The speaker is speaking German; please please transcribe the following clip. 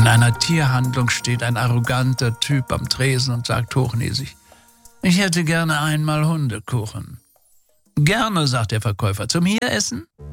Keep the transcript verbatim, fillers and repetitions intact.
einer Tierhandlung steht ein arroganter Typ am Tresen und sagt hochnäsig: Ich hätte gerne einmal Hundekuchen. Gerne, sagt der Verkäufer. Zum hier essen?